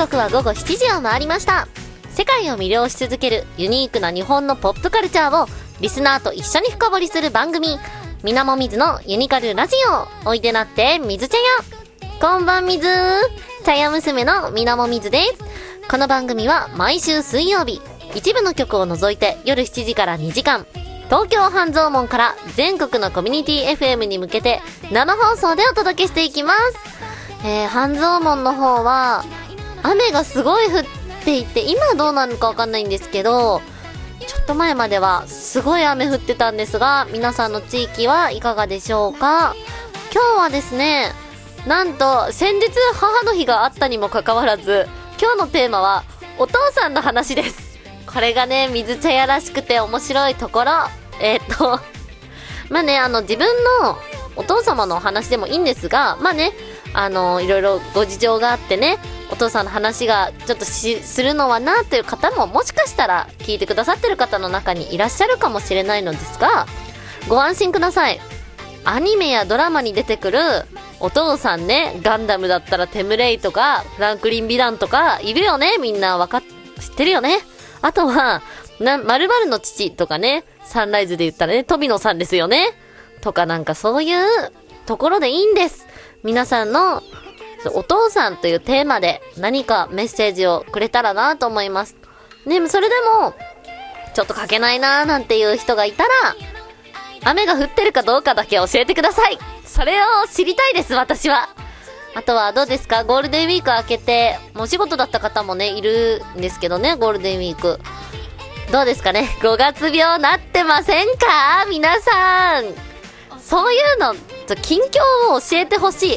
刻は午後7時を回りました。世界を魅了し続けるユニークな日本のポップカルチャーをリスナーと一緒に深掘りする番組、みなもみずのユニカルラジオ。おいでなってみず茶屋。こんばんみず茶屋娘のみなもみずです。この番組は毎週水曜日、一部の曲を除いて夜7時から2時間、東京半蔵門から全国のコミュニティ FM に向けて生放送でお届けしていきます。半蔵門の方は雨がすごい降っていて、今どうなのかわかんないんですけど、ちょっと前まではすごい雨降ってたんですが、皆さんの地域はいかがでしょうか。今日はですね、なんと先日母の日があったにもかかわらず、今日のテーマはお父さんの話です。これがね、水茶屋らしくて面白いところ。まあね、自分のお父様の話でもいいんですが、まあね、いろいろご事情があってね、お父さんの話がちょっとするのはなという方ももしかしたら聞いてくださってる方の中にいらっしゃるかもしれないのですが、ご安心ください。アニメやドラマに出てくるお父さんね、ガンダムだったらテムレイとかフランクリン・ヴィランとかいるよね。みんな知ってるよね。あとは〇〇の父とかね、サンライズで言ったらね、飛野さんですよねとか、なんかそういうところでいいんです。皆さんのお父さんというテーマで何かメッセージをくれたらなと思います。でもそれでもちょっと書けないなーなんていう人がいたら、雨が降ってるかどうかだけ教えてください。それを知りたいです、私は。あとはどうですか、ゴールデンウィーク明けてお仕事だった方もねいるんですけどね、ゴールデンウィークどうですかね。5月病なってませんか皆さん。そういうの近況を教えてほしい。